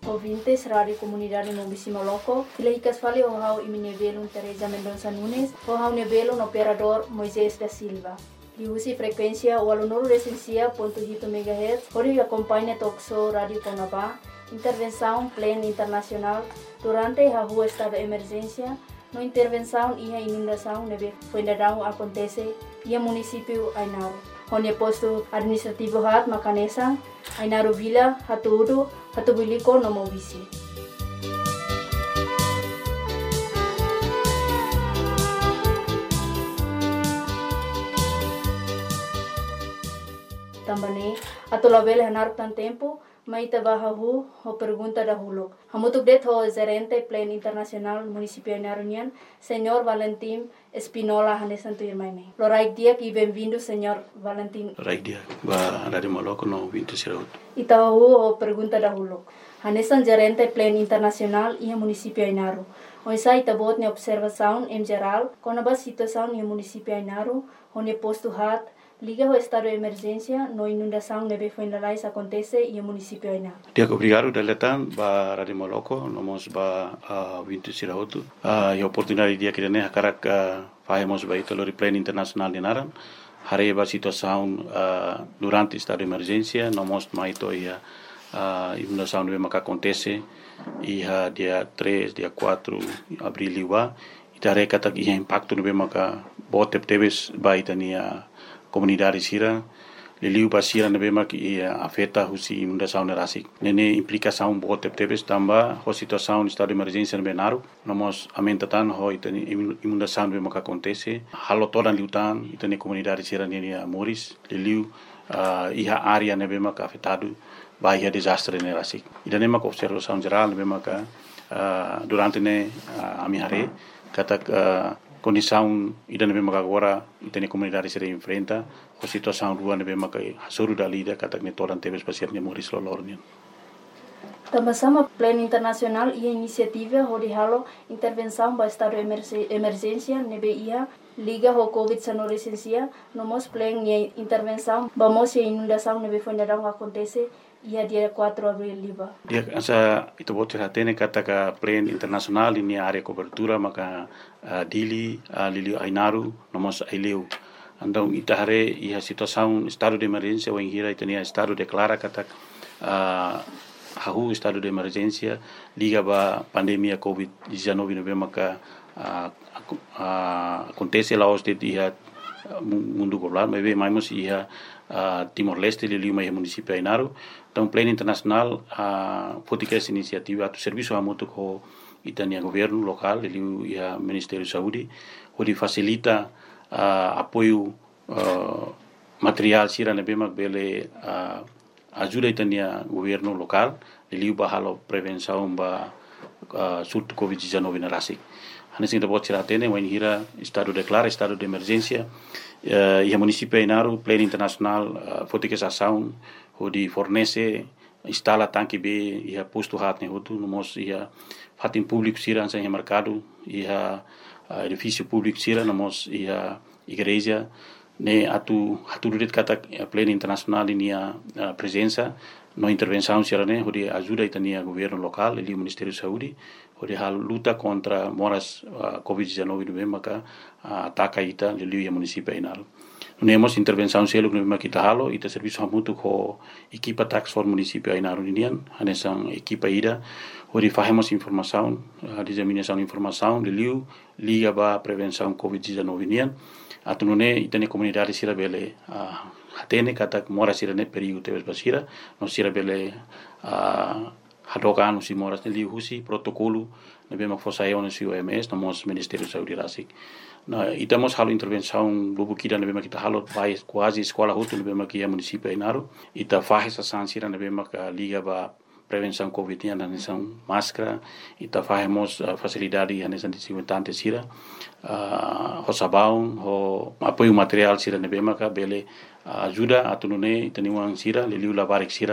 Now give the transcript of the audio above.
ouvintes Rádio Comunidade Mobisi Moloco. Filahicas fale o hau iminebelo Teresa Mendonça Nunes, o hau nebelo no operador Moisés da Silva. Diusi frequência 89.7 MHz, onde acompanha Toxo Rádio Conabá, intervenção plena internacional durante a rua estado de emergência, no intervenção e a inundação neve fuendadão acontece e a município Ainaro. Onde posto administrativo hat Macanesa, Ainaro Vila, Hatuudu, Hatubiliko no Mobisi. Também, atolabele hanar tan tempo, maita bahahu ho pergunta dahulu. Hamutuk det ho gerente Plan Internacional Municipio Ainarunian, Senhor Valentim Espinola Hanesanto Irmaime. Loraik dia e bem-vindo, Senhor Valentim. Loraik dia, ba Rádio Moloco no Vinto Siraut. Itahu ho pergunta dahulu. Hanesan gerente Plan Internacional e Municipio Ainaru. Oisa itabot ne observação em geral, com a situação no Municipio Ainaru, onde posto hat liga o estado de emergência, no inundação neve fuendalais acontece e o município Aina. Dia obrigado deletan ba Rádio Moloco, nomos ba Vinto Sirautu. E oportunidade dia que ne hakarak fazemos ba itolori Plan Internacional de Naran. Hare ba situação durante estado de emergência, nomos maito ia inundação neve maka acontece e dia 3, dia 4 abril liwa. Itare kata ia impacto neve maka botep teves ba itania comunidade sira liliu basira nebema que afeta husi inundação nerasik nene implicação bote tebes tamba ho situação estado de emergência no Benaru nomos amentatan ho itani inundação nebema que acontece halo todan liutan itani comunidade sira nene Moris liliu iha área nebema que afetado bahia desastre nerasik idanema ko observação geral nebema que durante ne amihare kata condição ida nebe maka agora itene comunidade se enfrenta a situação rua nebe maka hasuru dalida kata ne toran tebes pasiat ne Moris lolornian. Também Plan Internacional e a iniciativa de halo intervenção para estado de emergência nebe ia liga ho COVID-19 licencia nomos plan e intervenção vamos e inundação nebe fuendadão acontece ia dia 4 abril liba. Dia asa itu bote hatene kata ka Plan Internacional ini area cobertura maka dili lili Ainaru nomos aileu. Andong itahare ia situação estado de emergência ou hira itania estado declara kata hahu estado de emergência liga ba pandemia COVID-19 nebe maka acontece lá os de dia mundo global mas mais ia Timor-Leste liliu mai município Ainaru. Então Plan Internacional fotica essa iniciativa do serviço a muito com itania governo local liliu ia Ministério de Saúde onde facilita apoio material sira nebema bele ajuda itania governo local liliu bahalo prevenção ba surto COVID-19 na rasik. Hanesin da bot sira tene wen hira estado declara estado de emergência e a município Ainaru Plan Internacional fotica essa ação onde fornece instala tanque B e a posto hat ne hotu nomos ia fatin público sira sem mercado e a edifício público sira nomos ia igreja ne atu duret kata Plan Internacional ini a presença no intervenção sira ne onde ajuda itania governo local e o Ministério de Saúde onde a luta contra moras COVID-19 no maka ataca ita liliu ya município Ainaru. Nemos intervenção selo no maka kita halo ita serviço hamutu ko equipa tax for município Ainaru indian hanesan equipa ida onde fazemos informação disseminação de informação liliu liga ba prevenção COVID-19 indian atunune itane comunidade sira bele hatene kata mora sira ne perigo tebes basira no sira bele hadokan usi moras ne liusi protocolo nebe mak fosayon usi OMS nomos Ministério de Saúde rasik na itamos halo intervenção lubukida nebe mak kita halo vai quase escola hutu nebe mak ia município Ainaru ita faz essa sansira nebe mak liga ba prevenção COVID na nação máscara ita fazemos facilidade na nação desinfetante sira ho sabão ho apoio material sira nebe mak bele ajuda atunune itaniwang sira liliu labarik sira